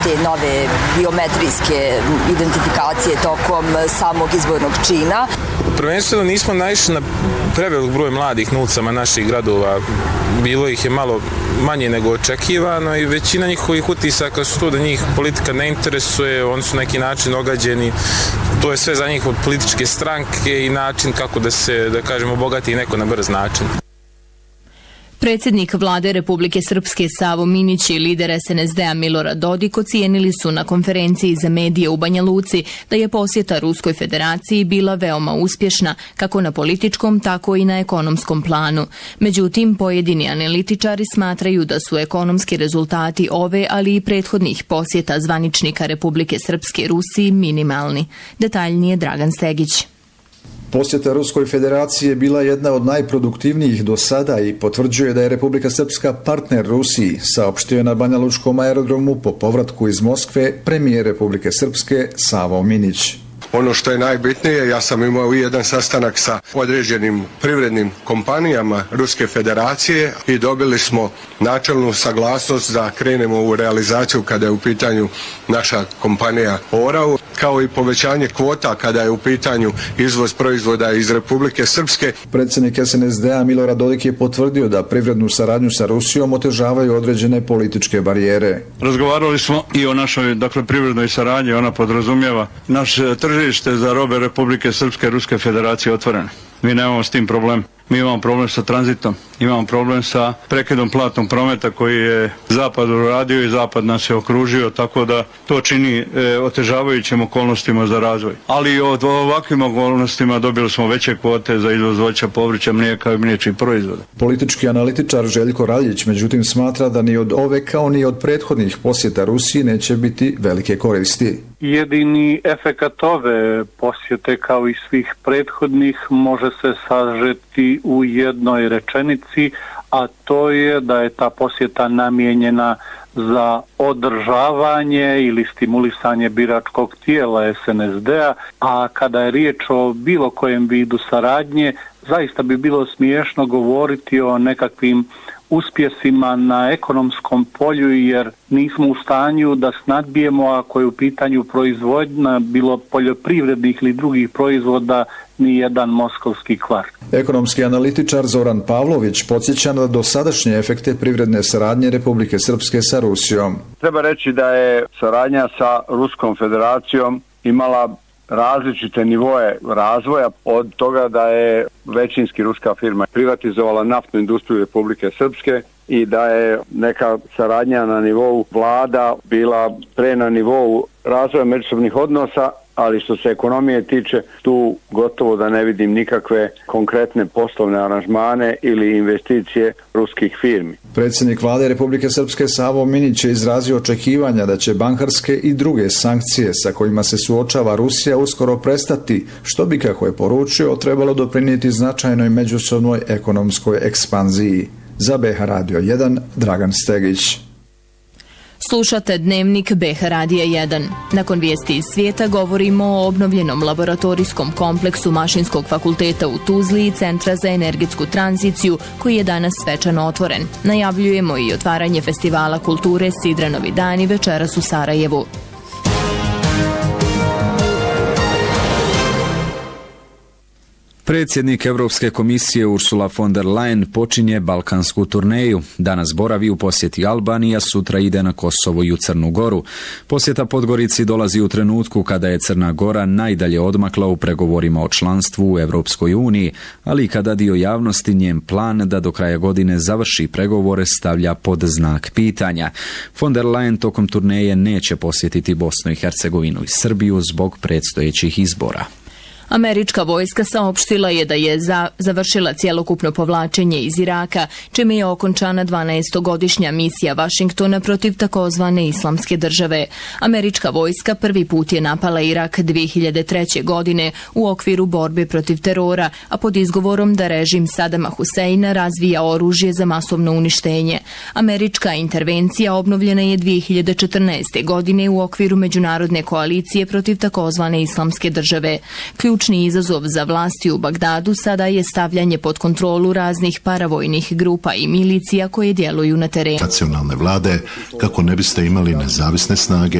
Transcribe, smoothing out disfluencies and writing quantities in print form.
te nove biometrijske identifikacije tokom samog izbornog čina. Prvenstveno nismo naišli na prevelik broj mladih na ulicama naših gradova. Bilo ih je malo manje nego očekivano i većina njihovih utisaka su to da njih politika ne interesuje, oni su na neki način ogađeni. To je sve za njih od političke stranke i način kako da se, da kažemo, obogati neko na brz način. Predsjednik vlade Republike Srpske Savo Minić i lider SNSD-a Milorad Dodik ocijenili su na konferenciji za medije u Banja Luci da je posjeta Ruskoj federaciji bila veoma uspješna kako na političkom, tako i na ekonomskom planu. Međutim, pojedini analitičari smatraju da su ekonomski rezultati ove, ali i prethodnih posjeta zvaničnika Republike Srpske Rusiji minimalni. Detaljnije Dragan Stegić. Posjeta Ruskoj federaciji je bila jedna od najproduktivnijih do sada i potvrđuje da je Republika Srpska partner Rusiji, saopštio je na Banjalučkom aerodromu po povratku iz Moskve premijer Republike Srpske Savo Minić. Ono što je najbitnije, ja sam imao i jedan sastanak sa određenim privrednim kompanijama Ruske federacije i dobili smo načelnu saglasnost da krenemo u realizaciju kada je u pitanju naša kompanija ORAU, kao i povećanje kvota kada je u pitanju izvoz proizvoda iz Republike Srpske. Predsjednik SNSD-a Milorad Dodik je potvrdio da privrednu saradnju sa Rusijom otežavaju određene političke barijere. Razgovarali smo i o našoj, privrednoj saradnji, ona podrazumijeva naš tržište za robe Republike Srpske i Ruske federacije otvorene. Mi nemamo s tim problem. Mi imamo problem sa tranzitom, imamo problem sa prekidom platnog prometa koji je Zapad uradio i Zapad nas je okružio, tako da to čini otežavajućim okolnostima za razvoj. Ali i od ovakvim okolnostima dobili smo veće kvote za izvoz voća, povrća, mlijeka i mliječnih proizvoda. Politički analitičar Željko Raljić međutim smatra da ni od ove kao ni od prethodnih posjeta Rusiji neće biti velike koristi. Jedini efekat ove posjete kao i svih prethodnih može se sažeti u jednoj rečenici, a to je da je ta posjeta namijenjena za održavanje ili stimulisanje biračkog tijela SNSD-a, a kada je riječ o bilo kojem vidu saradnje, zaista bi bilo smiješno govoriti o nekakvim uspjesima na ekonomskom polju jer nismo u stanju da snadbijemo ako je u pitanju proizvodnja bilo poljoprivrednih ili drugih proizvoda ni jedan moskovski kvart. Ekonomski analitičar Zoran Pavlović podsjeća na dosadašnje efekte privredne saradnje Republike Srpske sa Rusijom. Treba reći da je saradnja sa Ruskom federacijom imala različite nivoe razvoja, od toga da je većinski ruska firma privatizovala naftnu industriju Republike Srpske i da je neka saradnja na nivou vlada bila pre na nivou razvoja međusobnih odnosa, ali što se ekonomije tiče, tu gotovo da ne vidim nikakve konkretne poslovne aranžmane ili investicije ruskih firmi. Predsjednik vlade Republike Srpske Savo Minić je izrazio očekivanja da će bankarske i druge sankcije sa kojima se suočava Rusija uskoro prestati, što bi, kako je poručio, trebalo doprinijeti značajnoj međusobnoj ekonomskoj ekspanziji. Za BH Radio 1, Dragan Stegić. Slušate Dnevnik BH Radija 1. Nakon vijesti iz svijeta govorimo o obnovljenom laboratorijskom kompleksu Mašinskog fakulteta u Tuzli i Centra za energetsku tranziciju koji je danas svečano otvoren. Najavljujemo i otvaranje festivala kulture Sidranovi dani večeras u Sarajevu. Predsjednik Europske komisije Ursula von der Leyen počinje balkansku turneju. Danas boravi u posjeti Albaniji, a sutra ide na Kosovo i u Crnu Goru. Posjeta Podgorici dolazi u trenutku kada je Crna Gora najdalje odmakla u pregovorima o članstvu u Europskoj uniji, ali i kada dio javnosti njen plan da do kraja godine završi pregovore stavlja pod znak pitanja. Von der Leyen tokom turneje neće posjetiti Bosnu i Hercegovinu i Srbiju zbog predstojećih izbora. Američka vojska saopštila je da je završila cjelokupno povlačenje iz Iraka, čime je okončana 12-godišnja misija Vašingtona protiv takozvane Islamske države. Američka vojska prvi put je napala Irak 2003. godine u okviru borbe protiv terora, a pod izgovorom da režim Sadama Huseina razvija oružje za masovno uništenje. Američka intervencija obnovljena je 2014. godine u okviru međunarodne koalicije protiv takozvane Islamske države. Ključni Ključni izazov za vlasti u Bagdadu sada je stavljanje pod kontrolu raznih paravojnih grupa i milicija koje djeluju na terenu. Nacionalne vlade kako ne biste imali nezavisne snage